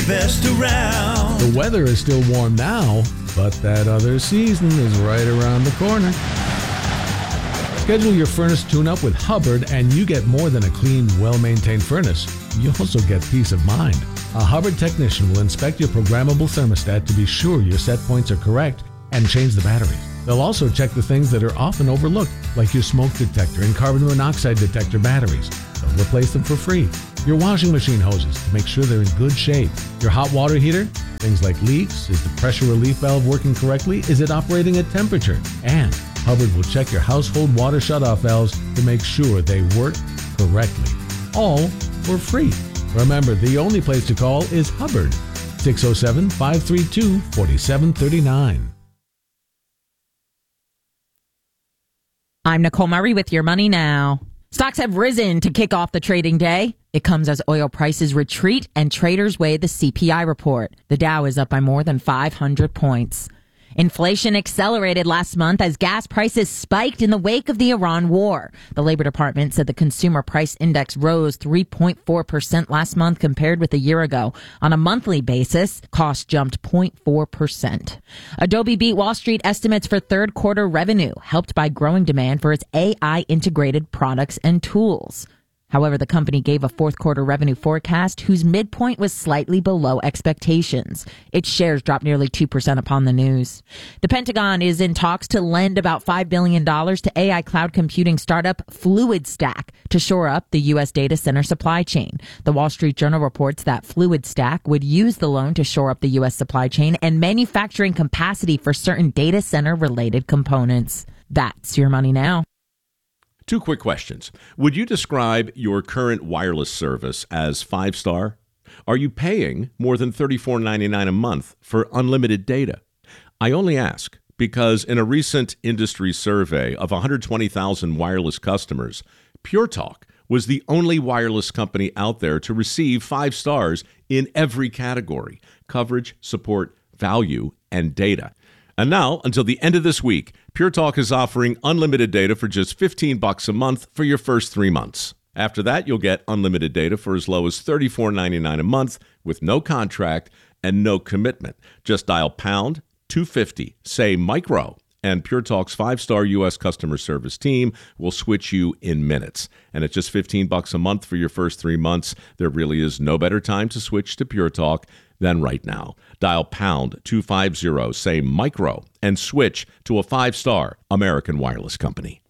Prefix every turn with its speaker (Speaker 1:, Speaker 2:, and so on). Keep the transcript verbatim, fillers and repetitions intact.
Speaker 1: best around.
Speaker 2: The weather is still warm now, but that other season is right around the corner. Schedule your furnace tune-up with Hubbard and you get more than a clean, well-maintained furnace. You also get peace of mind. A Hubbard technician will inspect your programmable thermostat to be sure your set points are correct and change the batteries. They'll also check the things that are often overlooked, like your smoke detector and carbon monoxide detector batteries. They'll replace them for free. Your washing machine hoses to make sure they're in good shape. Your hot water heater, things like leaks, is the pressure relief valve working correctly? Is it operating at temperature? And Hubbard will check your household water shutoff valves to make sure they work correctly. All for free. Remember, the only place to call is Hubbard, six oh seven, five three two, four seven three nine.
Speaker 3: I'm Nicole Murray with Your Money Now. Stocks have risen to kick off the trading day. It comes as oil prices retreat and traders weigh the C P I report. The Dow is up by more than five hundred points. Inflation accelerated last month as gas prices spiked in the wake of the Iran war. The Labor Department said the Consumer Price Index rose three point four percent last month compared with a year ago. On a monthly basis, costs jumped zero point four percent. Adobe beat Wall Street estimates for third quarter revenue, helped by growing demand for its A I-integrated products and tools. However, the company gave a fourth quarter revenue forecast whose midpoint was slightly below expectations. Its shares dropped nearly two percent upon the news. The Pentagon is in talks to lend about five billion dollars to A I cloud computing startup FluidStack to shore up the U S data center supply chain. The Wall Street Journal reports that FluidStack would use the loan to shore up the U S supply chain and manufacturing capacity for certain data center related components. That's Your Money Now.
Speaker 4: Two quick questions. Would you describe your current wireless service as five-star? Are you paying more than thirty-four ninety-nine a month for unlimited data? I only ask because in a recent industry survey of one hundred twenty thousand wireless customers, Pure Talk was the only wireless company out there to receive five stars in every category: coverage, support, value, and data. And now, until the end of this week, Pure Talk is offering unlimited data for just fifteen bucks a month for your first three months. After that, you'll get unlimited data for as low as thirty-four ninety-nine a month with no contract and no commitment. Just dial pound two fifty, say micro, and Pure Talk's five-star U S customer service team will switch you in minutes. And at just fifteen bucks a month for your first three months, there really is no better time to switch to Pure Talk than right now. Dial pound two fifty, say micro, and switch to a five-star American wireless company.